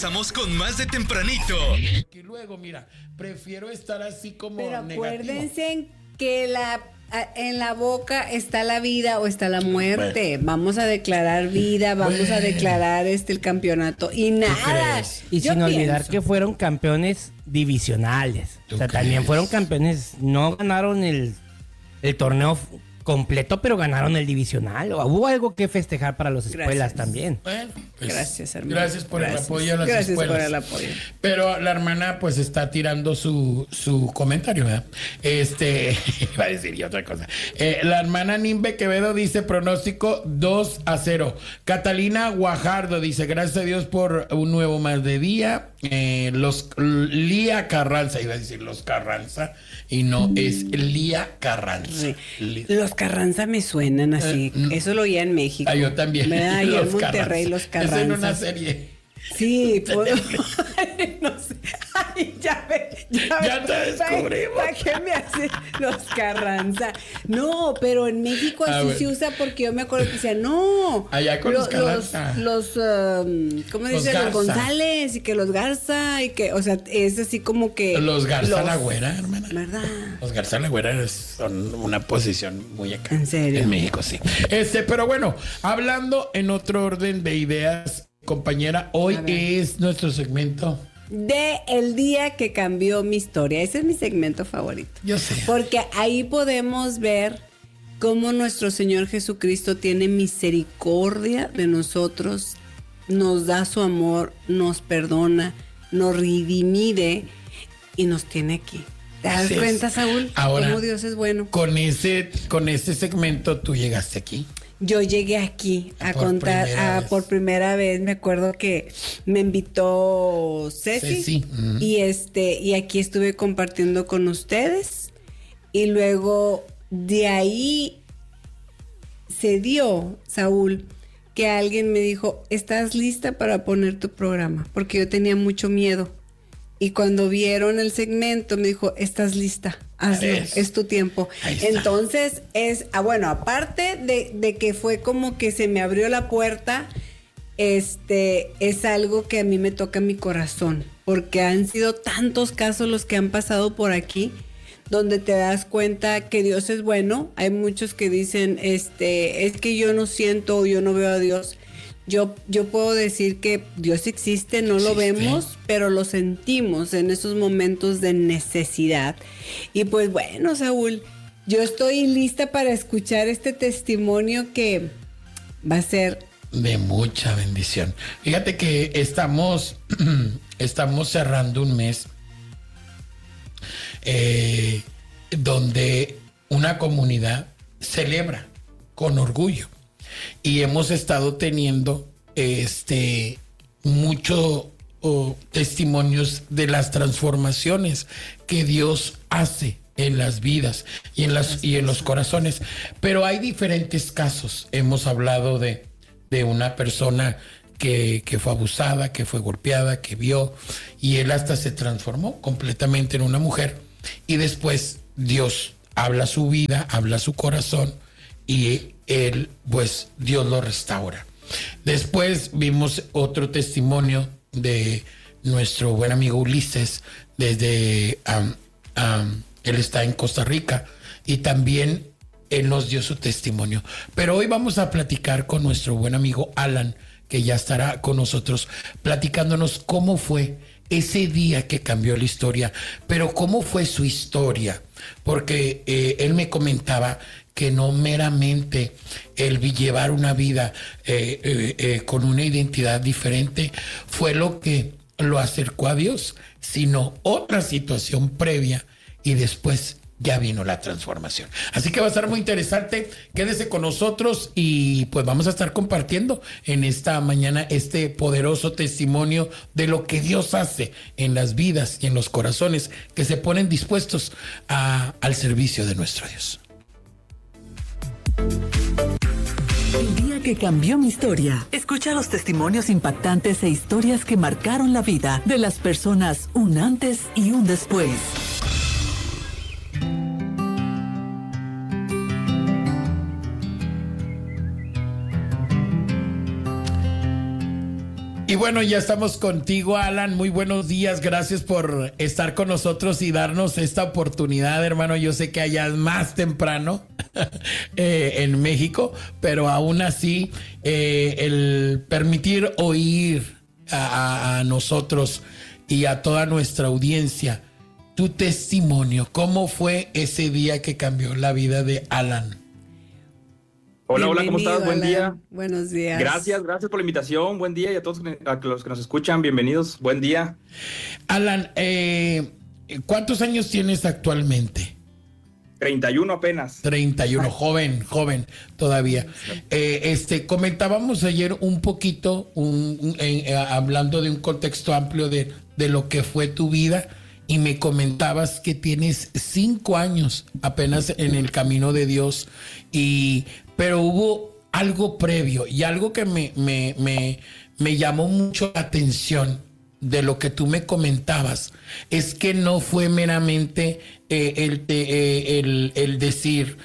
Regresamos con más de Tempranito. Y luego, mira, prefiero estar así como Pero negativo. acuérdense que en la boca está la vida o está la muerte. Bueno. Vamos a declarar vida, vamos a declarar el campeonato. Y nada. crees? Y Yo sin olvidar pienso. que fueron campeones divisionales. ¿Tú O sea, crees? también fueron campeones. No ganaron el torneo completo, pero ganaron el divisional. Hubo algo que festejar para las escuelas Gracias. también. Bueno, pues, Gracias, hermano. gracias por el apoyo a las Gracias escuelas. por el apoyo. Pero la hermana pues está tirando su comentario, ¿verdad? Iba a decir yo otra cosa. La hermana Nimbe Quevedo dice pronóstico 2-0. Catalina Guajardo dice gracias a Dios por un nuevo más de día. Lía Carranza, iba a decir los Carranza, y no, es Lía Carranza. Sí. Los Carranza me suenan así. Eso lo oía en México. Ah, yo también. ¿Verdad? Allá en Los Monterrey, Carranza. los Carranza. Es en una serie. Sí, puedo. No sé. Ay, ya Ya te descubrimos. ¿Para qué me hace los Carranza? No, pero en México así bueno. se usa porque yo me acuerdo que decían, no. Allá con los Carranza. ¿Cómo Los dice? Garza. Los González y que los Garza y que, o sea, es así como que. Los Garza la Güera, hermana. ¿Verdad? Los Garza la Güera son una posición muy acá. ¿En serio? En México, sí. Pero bueno, hablando en otro orden de ideas, compañera, hoy A ver. es nuestro segmento. De el día que cambió mi historia. Ese es mi segmento favorito. Yo sé. Porque ahí podemos ver cómo nuestro Señor Jesucristo tiene misericordia de nosotros, nos da su amor, nos perdona, nos redimide y nos tiene aquí. ¿Te das Así es. cuenta, Saúl? Ahora, cómo Dios es bueno. Con ese segmento tú llegaste aquí. Yo llegué aquí a Por contar primera vez. por primera vez. Me acuerdo que me invitó Ceci. Ceci, ujú. y aquí estuve compartiendo con ustedes. Y luego de ahí se dio, Saúl, que alguien me dijo, ¿estás lista para poner tu programa? Porque yo tenía mucho miedo. Y cuando vieron el segmento me dijo, ¿estás lista? Hazlo, Eso. es tu tiempo. Ahí está. Entonces bueno, aparte de que fue como que se me abrió la puerta, es algo que a mí me toca mi corazón, porque han sido tantos casos los que han pasado por aquí, donde te das cuenta que Dios es bueno. Hay muchos que dicen, es que yo no siento o yo no veo a Dios. Yo puedo decir que Dios existe, no lo Existe. vemos, pero lo sentimos en esos momentos de necesidad. Y pues bueno, Saúl, yo estoy lista para escuchar este testimonio que va a ser... De mucha bendición. Fíjate que estamos cerrando un mes donde una comunidad celebra con orgullo. Y hemos estado teniendo mucho testimonios de las transformaciones que Dios hace en las vidas y en los corazones. Pero hay diferentes casos. Hemos hablado de una persona que fue abusada, que fue golpeada, que vio, y él hasta se transformó completamente en una mujer. Y después Dios habla su vida, habla su corazón, y él, pues, Dios lo restaura. Después vimos otro testimonio de nuestro buen amigo Ulises, desde él está en Costa Rica, y también él nos dio su testimonio. Pero hoy vamos a platicar con nuestro buen amigo Alan, que ya estará con nosotros platicándonos cómo fue ese día que cambió la historia, pero cómo fue su historia, porque él me comentaba que no meramente el llevar una vida con una identidad diferente fue lo que lo acercó a Dios, sino otra situación previa, y después ya vino la transformación. Así que va a estar muy interesante. Quédese con nosotros y pues vamos a estar compartiendo en esta mañana este poderoso testimonio de lo que Dios hace en las vidas y en los corazones que se ponen dispuestos al servicio de nuestro Dios. El día que cambió mi historia. Escucha los testimonios impactantes e historias que marcaron la vida de las personas un antes y un después. Y bueno, ya estamos contigo, Alan. Muy buenos días. Gracias por estar con nosotros y darnos esta oportunidad, hermano. Yo sé que allá es más temprano en México, pero aún así el permitir oír a nosotros y a toda nuestra audiencia tu testimonio. ¿Cómo fue ese día que cambió la vida de Alan? Hola, hola, ¿cómo estás? Buen Alan. día. Buenos días. Gracias por la invitación. Buen día y a todos los que nos escuchan, bienvenidos. Buen día. Alan, ¿cuántos años tienes actualmente? 31 apenas. 31, joven todavía. Comentábamos ayer un poquito, hablando de un contexto amplio de lo que fue tu vida, y me comentabas que tienes 5 años apenas en el camino de Dios, pero hubo algo previo y algo que me llamó mucho la atención de lo que tú me comentabas, es que no fue meramente el decir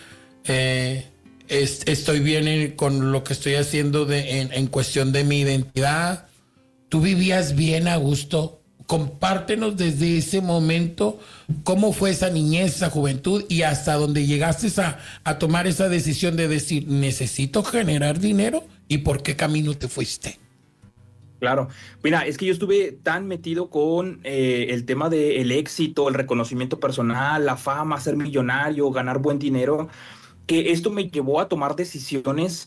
estoy bien con lo que estoy haciendo en cuestión de mi identidad. Tú vivías bien a gusto. Compártenos desde ese momento cómo fue esa niñez, esa juventud y hasta donde llegaste a tomar esa decisión de decir, necesito generar dinero, y por qué camino te fuiste. Claro, mira, es que yo estuve tan metido con el tema del éxito, el reconocimiento personal, la fama, ser millonario, ganar buen dinero, que esto me llevó a tomar decisiones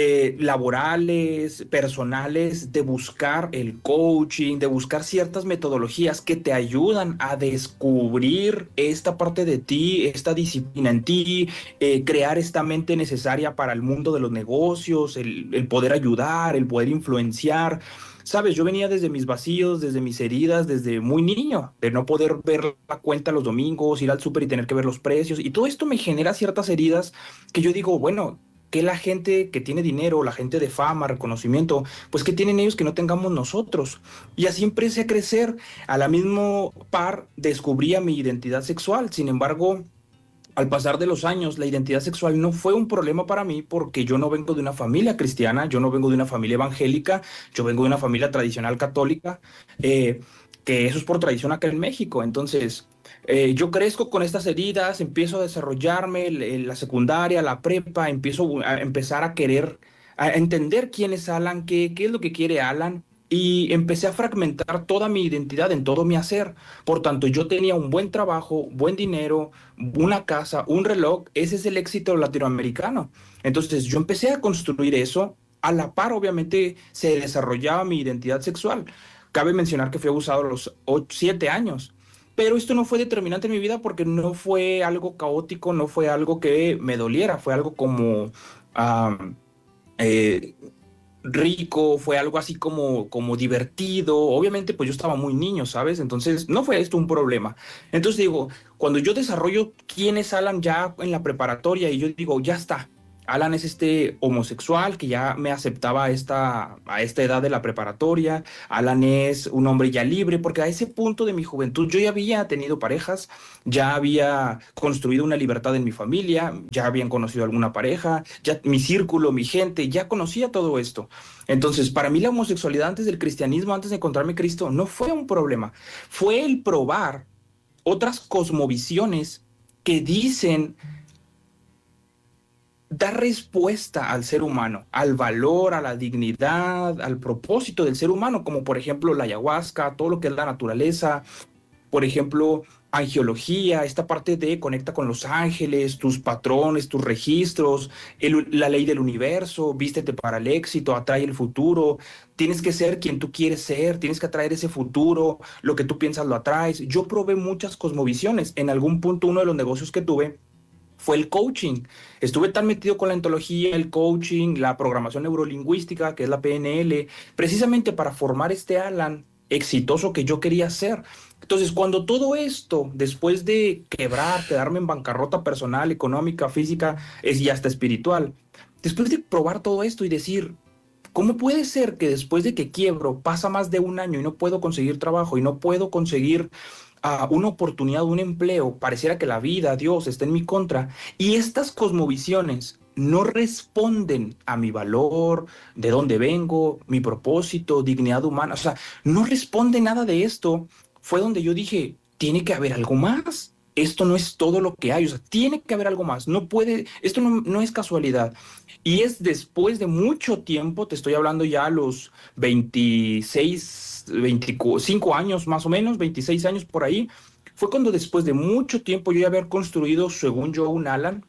laborales, personales, de buscar el coaching, de buscar ciertas metodologías que te ayudan a descubrir esta parte de ti, esta disciplina en ti, crear esta mente necesaria para el mundo de los negocios, el poder ayudar, el poder influenciar. Sabes, yo venía desde mis vacíos, desde mis heridas, desde muy niño, de no poder ver la cuenta los domingos, ir al súper y tener que ver los precios. Y todo esto me genera ciertas heridas que yo digo, bueno, que la gente que tiene dinero, la gente de fama, reconocimiento, pues que tienen ellos que no tengamos nosotros. Y así empecé a crecer. A la misma par descubría mi identidad sexual. Sin embargo, al pasar de los años, la identidad sexual no fue un problema para mí porque yo no vengo de una familia cristiana, yo no vengo de una familia evangélica, yo vengo de una familia tradicional católica, que eso es por tradición acá en México. Entonces, yo crezco con estas heridas, empiezo a desarrollarme en la secundaria, la prepa, empiezo a empezar a querer, a entender quién es Alan, qué es lo que quiere Alan. Y empecé a fragmentar toda mi identidad en todo mi hacer. Por tanto, yo tenía un buen trabajo, buen dinero, una casa, un reloj. Ese es el éxito latinoamericano. Entonces, yo empecé a construir eso. A la par, obviamente, se desarrollaba mi identidad sexual. Cabe mencionar que fui abusado a los 7 años. Pero esto no fue determinante en mi vida porque no fue algo caótico, no fue algo que me doliera. Fue algo como... rico, fue algo así como divertido. Obviamente pues yo estaba muy niño, ¿sabes? Entonces no fue esto un problema. Entonces digo, cuando yo desarrollo quién es Alan ya en la preparatoria y yo digo, ya está, Alan es este homosexual que ya me aceptaba a esta edad de la preparatoria. Alan es un hombre ya libre, porque a ese punto de mi juventud yo ya había tenido parejas, ya había construido una libertad en mi familia, ya habían conocido alguna pareja, ya mi círculo, mi gente, ya conocía todo esto. Entonces, para mí la homosexualidad antes del cristianismo, antes de encontrarme Cristo, no fue un problema. Fue el probar otras cosmovisiones que dicen dar respuesta al ser humano, al valor, a la dignidad, al propósito del ser humano, como por ejemplo la ayahuasca, todo lo que es la naturaleza, por ejemplo, angiología, esta parte de conecta con los ángeles, tus patrones, tus registros, la ley del universo, vístete para el éxito, atrae el futuro, tienes que ser quien tú quieres ser, tienes que atraer ese futuro, lo que tú piensas lo atraes. Yo probé muchas cosmovisiones. En algún punto uno de los negocios que tuve fue el coaching. Estuve tan metido con la ontología, el coaching, la programación neurolingüística, que es la PNL, precisamente para formar este Alan exitoso que yo quería ser. Entonces, cuando todo esto, después de quebrar, quedarme en bancarrota personal, económica, física y hasta espiritual, después de probar todo esto y decir, ¿cómo puede ser que después de que quiebro pasa más de 1 año y no puedo conseguir trabajo y no puedo conseguir una oportunidad, un empleo, pareciera que la vida, Dios está en mi contra? Y estas cosmovisiones no responden a mi valor, de dónde vengo, mi propósito, dignidad humana, o sea, no responde nada de esto, fue donde yo dije, tiene que haber algo más. Esto no es todo lo que hay, o sea, tiene que haber algo más, no puede, esto no es casualidad. Y es después de mucho tiempo, te estoy hablando ya a los 26, 25 años más o menos, 26 años por ahí, fue cuando después de mucho tiempo yo ya haber construido, según yo, un Alan,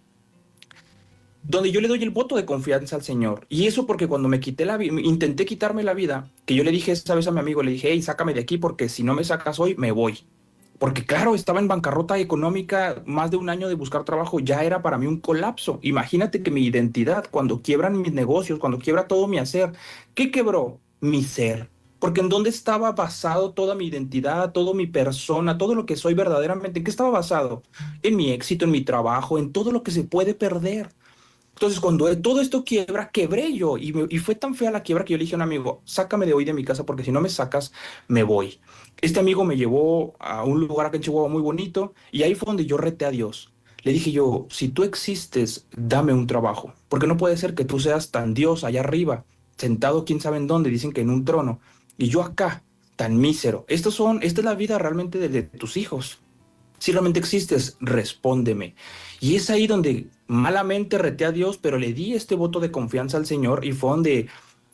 donde yo le doy el voto de confianza al Señor. Y eso porque cuando me quité intenté quitarme la vida, que yo le dije esa vez a mi amigo, le dije, hey, sácame de aquí porque si no me sacas hoy, me voy. Porque claro, estaba en bancarrota económica, más de un año de buscar trabajo, ya era para mí un colapso. Imagínate que mi identidad, cuando quiebran mis negocios, cuando quiebra todo mi hacer, ¿qué quebró? Mi ser. Porque en dónde estaba basado toda mi identidad, toda mi persona, todo lo que soy verdaderamente, ¿en qué estaba basado? En mi éxito, en mi trabajo, en todo lo que se puede perder. Entonces, cuando todo esto quiebra, quebré yo. Y fue tan fea la quiebra que yo le dije a un amigo, sácame de hoy de mi casa porque si no me sacas, me voy. Este amigo me llevó a un lugar acá en Chihuahua muy bonito y ahí fue donde yo reté a Dios. Le dije yo, si tú existes, dame un trabajo. Porque no puede ser que tú seas tan Dios allá arriba, sentado quién sabe en dónde, dicen que en un trono. Y yo acá, tan mísero. Esta es la vida realmente de tus hijos. Si realmente existes, respóndeme. Y es ahí donde malamente reté a Dios, pero le di este voto de confianza al Señor y fue donde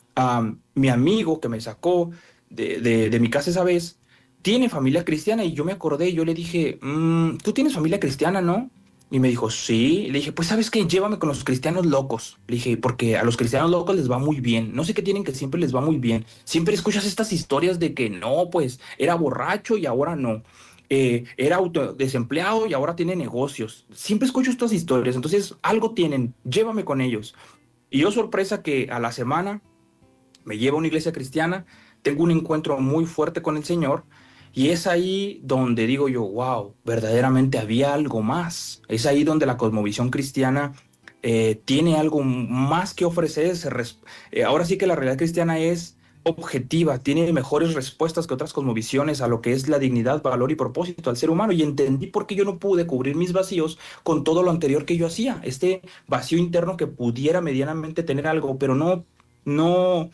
mi amigo que me sacó de mi casa esa vez, tiene familia cristiana y yo me acordé, yo le dije, ¿tú tienes familia cristiana, no? Y me dijo, sí. Le dije, pues, ¿sabes qué? Llévame con los cristianos locos. Le dije, porque a los cristianos locos les va muy bien. No sé qué tienen que siempre les va muy bien. Siempre escuchas estas historias de que no, pues, era borracho y ahora no. Era autodesempleado y ahora tiene negocios. Siempre escucho estas historias, entonces algo tienen, llévame con ellos. Y yo sorpresa que a la semana me lleva a una iglesia cristiana, tengo un encuentro muy fuerte con el Señor y es ahí donde digo yo, wow, verdaderamente había algo más. Es ahí donde la cosmovisión cristiana tiene algo más que ofrecer. Ahora sí que la realidad cristiana es objetiva, tiene mejores respuestas que otras cosmovisiones a lo que es la dignidad, valor y propósito al ser humano, y entendí por qué yo no pude cubrir mis vacíos con todo lo anterior que yo hacía, este vacío interno que pudiera medianamente tener algo, pero no,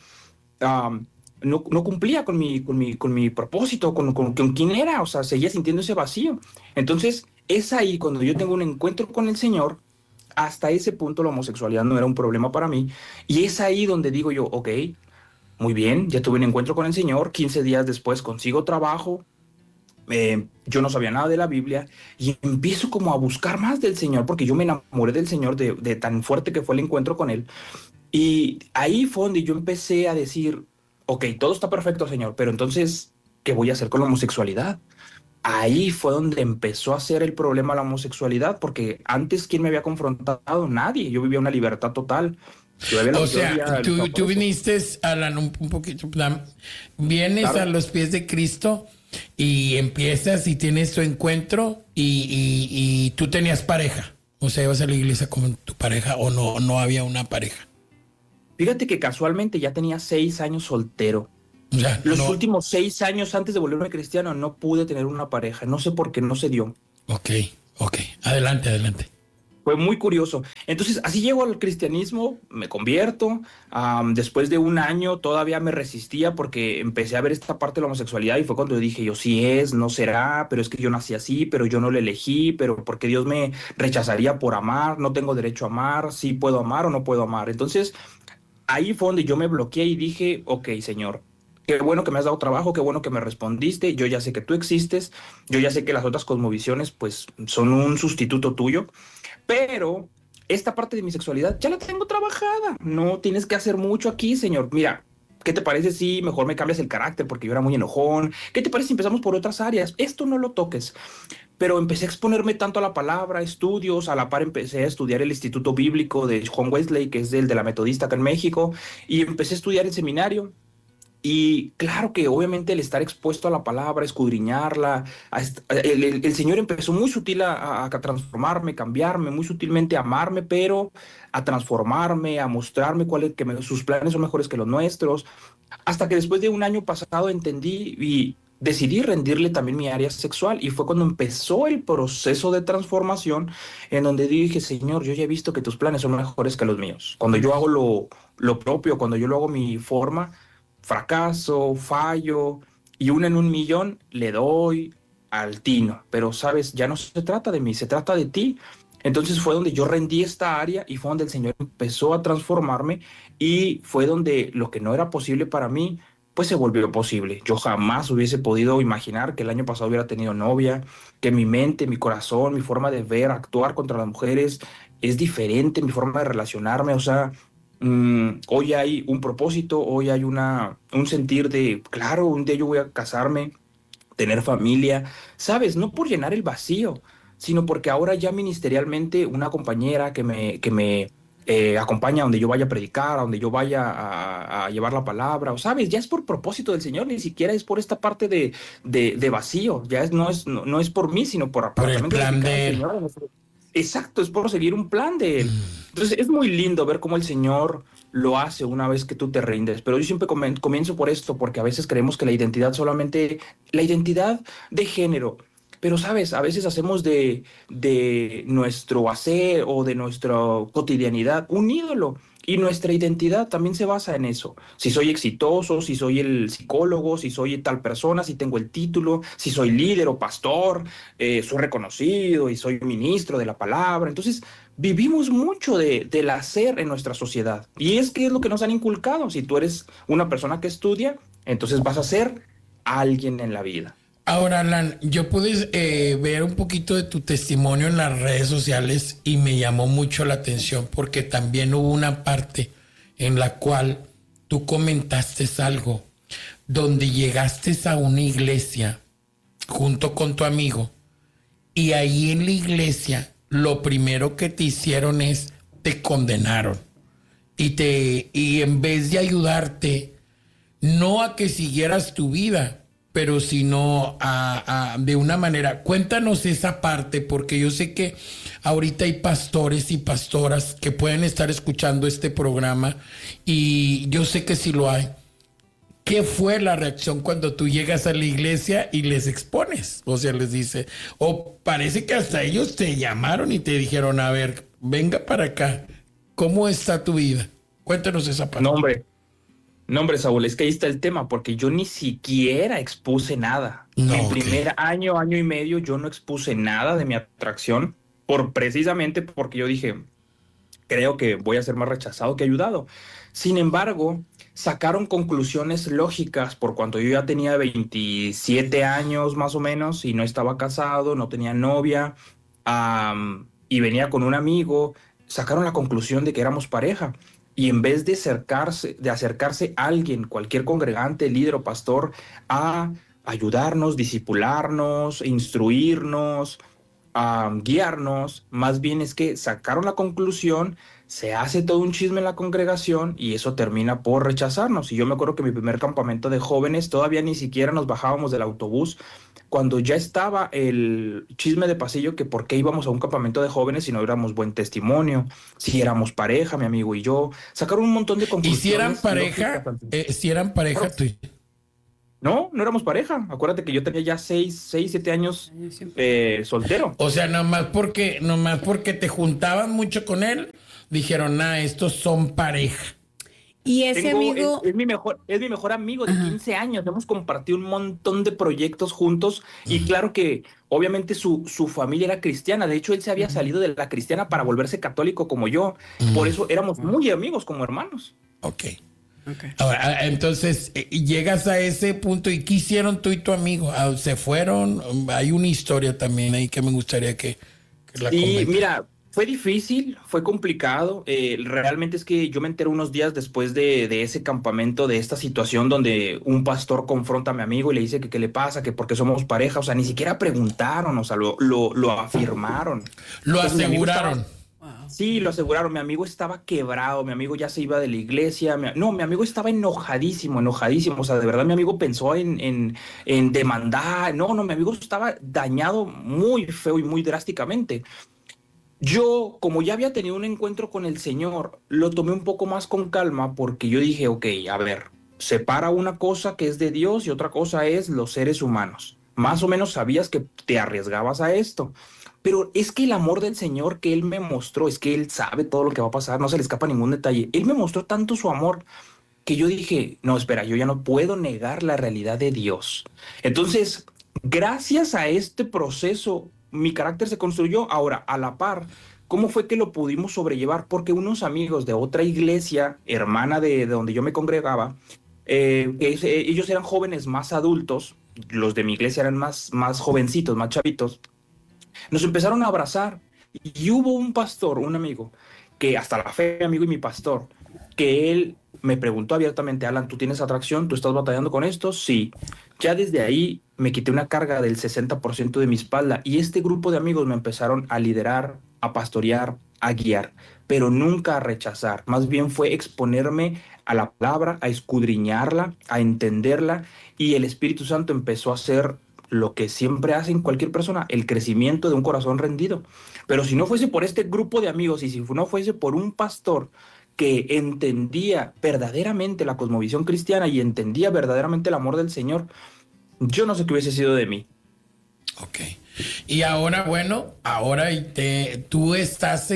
no cumplía con mi propósito, con quién era, o sea, seguía sintiendo ese vacío. Entonces, es ahí cuando yo tengo un encuentro con el Señor. Hasta ese punto la homosexualidad no era un problema para mí, y es ahí donde digo yo, ok, muy bien, ya tuve un encuentro con el Señor, 15 días después consigo trabajo, yo no sabía nada de la Biblia y empiezo como a buscar más del Señor porque yo me enamoré del Señor de tan fuerte que fue el encuentro con Él. Y ahí fue donde yo empecé a decir, ok, todo está perfecto, Señor, pero entonces, ¿qué voy a hacer con la homosexualidad? Ahí fue donde empezó a ser el problema la homosexualidad, porque antes, ¿quién me había confrontado? Nadie, yo vivía una libertad total. O sea, tú viniste, Alan, un poquito, vienes a los pies de Cristo y empiezas y tienes tu encuentro y tú tenías pareja. O sea, ibas a la iglesia con tu pareja o no había una pareja. Fíjate que casualmente ya tenía 6 años soltero. O sea, los últimos 6 años antes de volverme cristiano no pude tener una pareja. No sé por qué, no se dio. Ok. Adelante. Fue muy curioso. Entonces, así llego al cristianismo, me convierto. Después de un año todavía me resistía porque empecé a ver esta parte de la homosexualidad y fue cuando dije, yo sí es, no será, pero es que yo nací así, pero yo no lo elegí, pero porque Dios me rechazaría por amar, no tengo derecho a amar, sí puedo amar o no puedo amar. Entonces, ahí fue donde yo me bloqueé y dije, ok, Señor, qué bueno que me has dado trabajo, qué bueno que me respondiste, yo ya sé que tú existes, yo ya sé que las otras cosmovisiones pues son un sustituto tuyo, pero esta parte de mi sexualidad ya la tengo trabajada, no tienes que hacer mucho aquí, Señor. Mira, ¿qué te parece si mejor me cambias el carácter porque yo era muy enojón? ¿Qué te parece si empezamos por otras áreas? Esto no lo toques. Pero empecé a exponerme tanto a la palabra, estudios, a la par empecé a estudiar el Instituto Bíblico de John Wesley, que es el de la Metodista acá en México, y empecé a estudiar el seminario. Y claro que obviamente el estar expuesto a la palabra, escudriñarla, el Señor empezó muy sutil a transformarme, cambiarme, muy sutilmente a amarme, pero a transformarme, a mostrarme sus planes son mejores que los nuestros. Hasta que después de un año pasado entendí y decidí rendirle también mi área sexual y fue cuando empezó el proceso de transformación en donde dije, Señor, yo ya he visto que tus planes son mejores que los míos. Cuando yo hago lo propio, cuando yo lo hago a mi forma, fracaso, fallo y una en un millón le doy al tino. Pero, sabes, ya no se trata de mí, se trata de ti. Entonces fue donde yo rendí esta área y fue donde el Señor empezó a transformarme y fue donde lo que no era posible para mí, pues se volvió posible. Yo jamás hubiese podido imaginar que el año pasado hubiera tenido novia, que mi mente, mi corazón, mi forma de ver, actuar contra las mujeres es diferente, mi forma de relacionarme, o sea, hoy hay un propósito, hoy hay un sentir de, claro, un día yo voy a casarme, tener familia, ¿sabes? No por llenar el vacío, sino porque ahora ya ministerialmente una compañera que me acompaña a donde yo vaya a predicar, a donde yo vaya a llevar la palabra, o sabes, ya es por propósito del Señor, ni siquiera es por esta parte de vacío, ya no es por mí, sino Por el plan de él. Señor. Exacto, es por seguir un plan de Él. Entonces es muy lindo ver cómo el Señor lo hace una vez que tú te rindes, pero yo siempre comienzo por esto, porque a veces creemos que la identidad de género, pero sabes, a veces hacemos de nuestro hacer o de nuestra cotidianidad un ídolo. Y nuestra identidad también se basa en eso. Si soy exitoso, si soy el psicólogo, si soy tal persona, si tengo el título, si soy líder o pastor, soy reconocido y soy ministro de la palabra. Entonces, vivimos mucho del hacer en nuestra sociedad. Y es que es lo que nos han inculcado. Si tú eres una persona que estudia, entonces vas a ser alguien en la vida. Ahora, Alan, yo pude ver un poquito de tu testimonio en las redes sociales y me llamó mucho la atención porque también hubo una parte en la cual tú comentaste algo donde llegaste a una iglesia junto con tu amigo y ahí en la iglesia lo primero que te hicieron es te condenaron y en vez de ayudarte no a que siguieras tu vida, pero sino de una manera. Cuéntanos esa parte, porque yo sé que ahorita hay pastores y pastoras que pueden estar escuchando este programa y yo sé que sí lo hay. ¿Qué fue la reacción cuando tú llegas a la iglesia y les expones? O sea, les dice, o parece que hasta ellos te llamaron y te dijeron, a ver, venga para acá, ¿cómo está tu vida? Cuéntanos esa parte. No, hombre, Saúl, es que ahí está el tema, porque yo ni siquiera expuse nada. No, El primer año y medio, yo no expuse nada de mi atracción, precisamente porque yo dije, creo que voy a ser más rechazado que ayudado. Sin embargo, sacaron conclusiones lógicas por cuanto yo ya tenía 27 años más o menos y no estaba casado, no tenía novia, y venía con un amigo, sacaron la conclusión de que éramos pareja. Y en vez de acercarse a alguien, cualquier congregante, líder o pastor, a ayudarnos, discipularnos, instruirnos, a guiarnos, más bien es que sacaron la conclusión, se hace todo un chisme en la congregación y eso termina por rechazarnos. Y yo me acuerdo que mi primer campamento de jóvenes todavía ni siquiera nos bajábamos del autobús cuando ya estaba el chisme de pasillo que por qué íbamos a un campamento de jóvenes si no éramos buen testimonio, si éramos pareja, mi amigo y yo. Sacaron un montón de conclusiones. ¿Y si eran pareja? Si eran pareja, tú... No éramos pareja. Acuérdate que yo tenía ya 7 años soltero. O sea, nomás porque te juntaban mucho con él, dijeron, estos son pareja. Y ese amigo... Es mi mejor amigo de 15 años. Hemos compartido un montón de proyectos juntos y claro que obviamente su familia era cristiana. De hecho, él se había salido de la cristiana para volverse católico como yo. Por eso éramos muy amigos como hermanos. Ok. Ahora, entonces, llegas a ese punto y ¿qué hicieron tú y tu amigo? ¿Se fueron? Hay una historia también ahí que me gustaría que la comentes. Y mira, fue difícil, fue complicado. Realmente es que yo me enteré unos días después de ese campamento, de esta situación donde un pastor confronta a mi amigo y le dice que qué le pasa, que porque somos pareja. O sea, ni siquiera preguntaron, o sea, lo afirmaron. Lo Entonces, aseguraron. Sí, lo aseguraron. Mi amigo estaba quebrado, mi amigo ya se iba de la iglesia. Mi amigo estaba enojadísimo. O sea, de verdad mi amigo pensó en demandar. No, mi amigo estaba dañado muy feo y muy drásticamente. Yo, como ya había tenido un encuentro con el Señor, lo tomé un poco más con calma porque yo dije, ok, a ver, separa una cosa que es de Dios y otra cosa es los seres humanos. Más o menos sabías que te arriesgabas a esto. Pero es que el amor del Señor que Él me mostró, es que Él sabe todo lo que va a pasar, no se le escapa ningún detalle. Él me mostró tanto su amor que yo dije, no, espera, yo ya no puedo negar la realidad de Dios. Entonces, gracias a este proceso, mi carácter se construyó. Ahora, a la par, ¿cómo fue que lo pudimos sobrellevar? Porque unos amigos de otra iglesia, hermana de donde yo me congregaba, ellos eran jóvenes más adultos, los de mi iglesia eran más jovencitos, más chavitos, nos empezaron a abrazar y hubo un pastor, un amigo, que hasta la fe, amigo y mi pastor, que él me preguntó abiertamente, Alan, ¿tú tienes atracción? ¿Tú estás batallando con esto? Sí. Ya desde ahí me quité una carga del 60% de mi espalda y este grupo de amigos me empezaron a liderar, a pastorear, a guiar, pero nunca a rechazar. Más bien fue exponerme a la palabra, a escudriñarla, a entenderla, y el Espíritu Santo empezó a hacer lo que siempre hace en cualquier persona, el crecimiento de un corazón rendido. Pero si no fuese por este grupo de amigos y si no fuese por un pastor que entendía verdaderamente la cosmovisión cristiana y entendía verdaderamente el amor del Señor, yo no sé qué hubiese sido de mí. Ok. Y ahora, bueno, ahora tú estás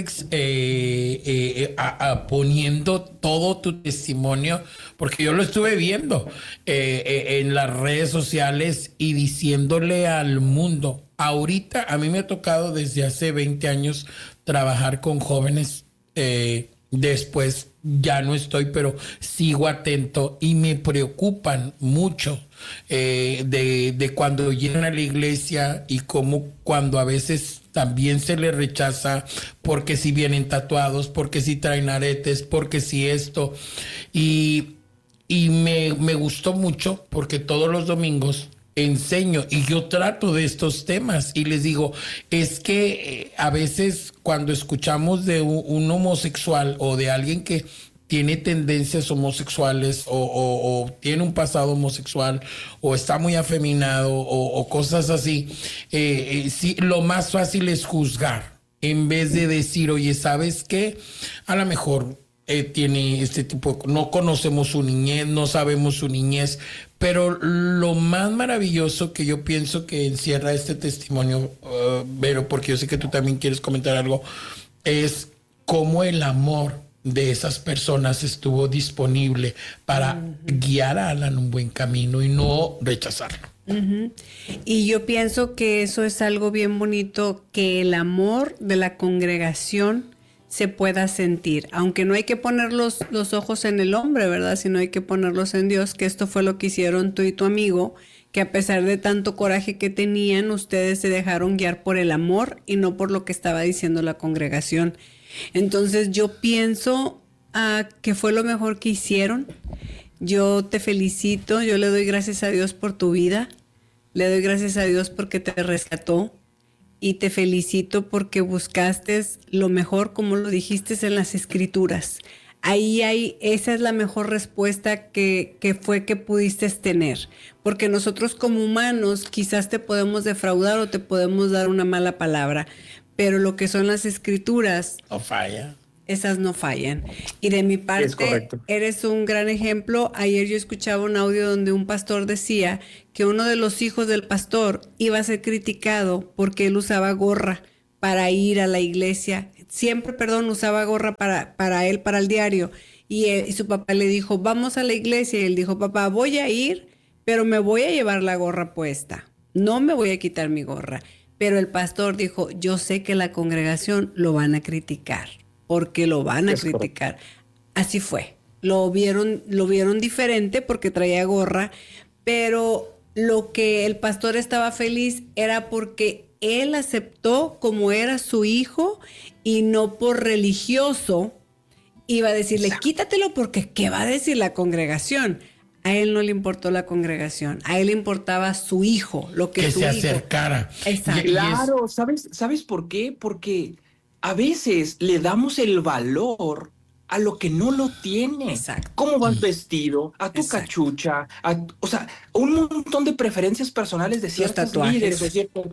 poniendo todo tu testimonio, porque yo lo estuve viendo en las redes sociales y diciéndole al mundo. Ahorita a mí me ha tocado desde hace 20 años trabajar con jóvenes. Después ya no estoy, pero sigo atento y me preocupan mucho de cuando llegan a la iglesia y cómo cuando a veces también se les rechaza porque si vienen tatuados, porque si traen aretes, porque si esto. Y me gustó mucho porque todos los domingos enseño y yo trato de estos temas y les digo, es que a veces cuando escuchamos de un homosexual o de alguien que tiene tendencias homosexuales o tiene un pasado homosexual o está muy afeminado o cosas así, sí, lo más fácil es juzgar en vez de decir, oye, ¿sabes qué? A lo mejor tiene este tipo, no conocemos su niñez, no sabemos su niñez, pero lo más maravilloso que yo pienso que encierra este testimonio, Vero, porque yo sé que tú también quieres comentar algo, es cómo el amor de esas personas estuvo disponible para guiar a Alan un buen camino y no rechazarlo. Uh-huh. Y yo pienso que eso es algo bien bonito, que el amor de la congregación se pueda sentir, aunque no hay que poner los ojos en el hombre, ¿verdad? Sino hay que ponerlos en Dios, que esto fue lo que hicieron tú y tu amigo, que a pesar de tanto coraje que tenían, ustedes se dejaron guiar por el amor y no por lo que estaba diciendo la congregación. Entonces yo pienso que fue lo mejor que hicieron. Yo te felicito, yo le doy gracias a Dios por tu vida, le doy gracias a Dios porque te rescató. Y te felicito porque buscaste lo mejor, como lo dijiste en las Escrituras. Esa es la mejor respuesta que pudiste tener. Porque nosotros como humanos quizás te podemos defraudar o te podemos dar una mala palabra. Pero lo que son las Escrituras... No falla. Esas no fallan. Y de mi parte, eres un gran ejemplo. Ayer yo escuchaba un audio donde un pastor decía que uno de los hijos del pastor iba a ser criticado porque él usaba gorra para ir a la iglesia. Siempre, usaba gorra para él, para el diario. Y su papá le dijo, vamos a la iglesia. Y él dijo, papá, voy a ir, pero me voy a llevar la gorra puesta. No me voy a quitar mi gorra. Pero el pastor dijo, yo sé que la congregación lo van a criticar. Porque lo van a criticar. Correcto. Así fue. Lo vieron diferente porque traía gorra, pero lo que el pastor estaba feliz era porque él aceptó como era su hijo y no por religioso iba a decirle, quítatelo porque ¿qué va a decir la congregación? A él no le importó la congregación, a él le importaba su hijo, lo que su se hijo acercara. Exacto. Claro, ¿sabes por qué? Porque a veces le damos el valor a lo que no lo tiene. Exacto. ¿Cómo vas vestido? A tu cachucha, un montón de preferencias personales de ciertos líderes.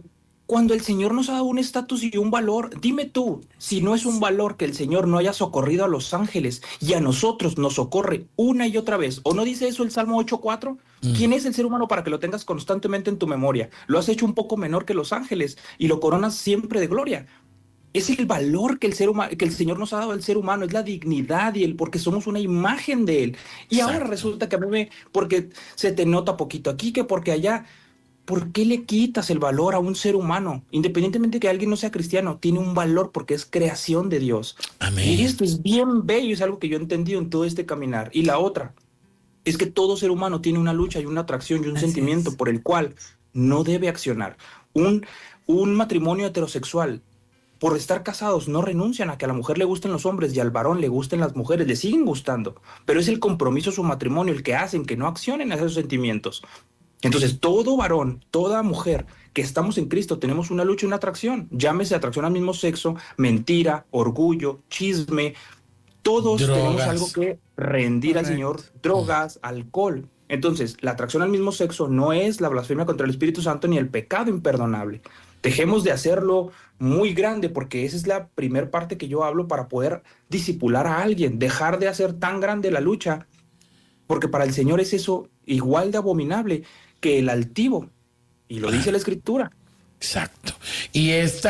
Cuando el Señor nos ha dado un estatus y un valor, dime tú, si no es un valor que el Señor no haya socorrido a los ángeles y a nosotros nos socorre una y otra vez, ¿o no dice eso el Salmo 8:4? ¿Quién es el ser humano para que lo tengas constantemente en tu memoria? Lo has hecho un poco menor que los ángeles y lo coronas siempre de gloria. Es el valor que el Señor nos ha dado al ser humano, es la dignidad porque somos una imagen de Él. Y ahora resulta que a mí porque se te nota poquito aquí, que porque allá. ¿Por qué le quitas el valor a un ser humano? Independientemente de que alguien no sea cristiano, tiene un valor porque es creación de Dios. Amén. Y esto es bien bello, es algo que yo he entendido en todo este caminar. Y la otra es que todo ser humano tiene una lucha y una atracción y un sentimiento por el cual no debe accionar. Un matrimonio heterosexual, por estar casados, no renuncian a que a la mujer le gusten los hombres y al varón le gusten las mujeres, le siguen gustando. Pero es el compromiso de su matrimonio el que hacen que no accionen a esos sentimientos. Entonces, todo varón, toda mujer que estamos en Cristo tenemos una lucha y una atracción. Llámese atracción al mismo sexo, mentira, orgullo, chisme. Todos tenemos algo que rendir al Señor. Drogas, alcohol. Entonces, la atracción al mismo sexo no es la blasfemia contra el Espíritu Santo ni el pecado imperdonable. Dejemos de hacerlo muy grande, porque esa es la primer parte que yo hablo para poder discipular a alguien. Dejar de hacer tan grande la lucha, porque para el Señor es eso igual de abominable que el altivo, y lo dice la Escritura. Exacto. Y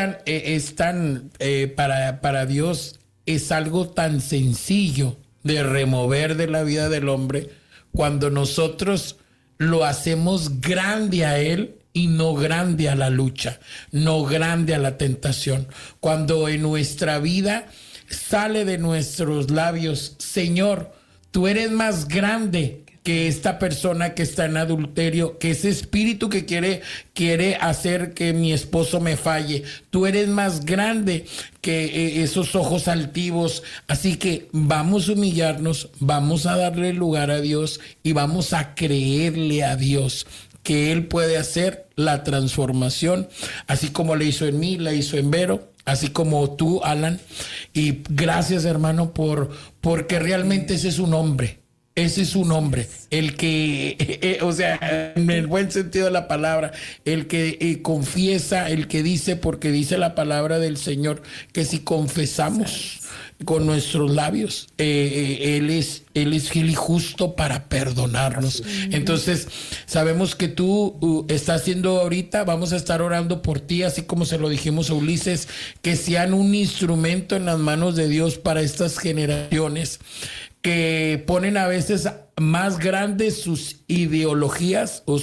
para Dios es algo tan sencillo de remover de la vida del hombre cuando nosotros lo hacemos grande a Él y no grande a la lucha, no grande a la tentación. Cuando en nuestra vida sale de nuestros labios, Señor, tú eres más grande que esta persona que está en adulterio, que ese espíritu que quiere hacer que mi esposo me falle. Tú eres más grande que esos ojos altivos. Así que vamos a humillarnos, vamos a darle lugar a Dios y vamos a creerle a Dios que Él puede hacer la transformación, así como le hizo en mí, la hizo en Vero, así como tú, Alan. Y gracias, hermano, porque realmente ese es un hombre. Ese es un hombre, el que, o sea, en el buen sentido de la palabra, el que confiesa, el que dice, porque dice la palabra del Señor, que si confesamos con nuestros labios, Él es fiel y justo para perdonarnos. Entonces, sabemos que tú estás haciendo ahorita, vamos a estar orando por ti, así como se lo dijimos a Ulises, que sean un instrumento en las manos de Dios para estas generaciones que ponen a veces más grandes sus ideologías o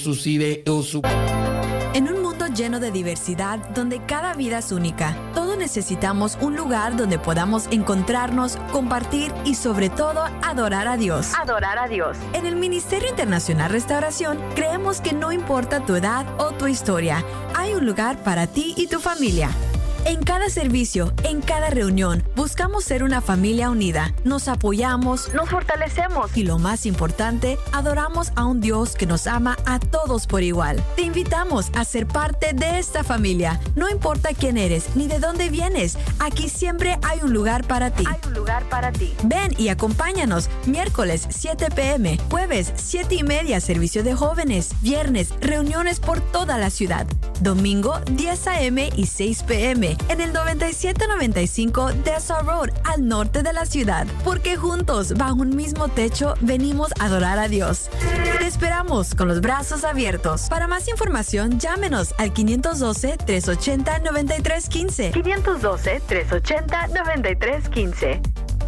En un mundo lleno de diversidad, donde cada vida es única, todos necesitamos un lugar donde podamos encontrarnos, compartir y sobre todo adorar a Dios. Adorar a Dios. En el Ministerio Internacional Restauración creemos que no importa tu edad o tu historia, hay un lugar para ti y tu familia. En cada servicio, en cada reunión, buscamos ser una familia unida. Nos apoyamos, nos fortalecemos y lo más importante, adoramos a un Dios que nos ama a todos por igual. Te invitamos a ser parte de esta familia. No importa quién eres ni de dónde vienes, aquí siempre hay un lugar para ti. Hay un lugar para ti. Ven y acompáñanos. Miércoles 7 p.m., jueves 7:30 servicio de jóvenes, viernes reuniones por toda la ciudad, domingo 10 a.m. y 6 p.m. en el 9795 Dessa Road, al norte de la ciudad. Porque juntos, bajo un mismo techo, venimos a adorar a Dios. Te esperamos con los brazos abiertos. Para más información, llámenos al 512-380-9315. 512-380-9315.